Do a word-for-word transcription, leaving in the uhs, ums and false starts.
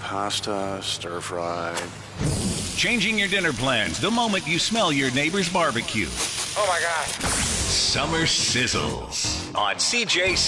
pasta, stir fry. Changing your dinner plans the moment you smell your neighbor's barbecue. Oh my God. Summer Sizzles on C J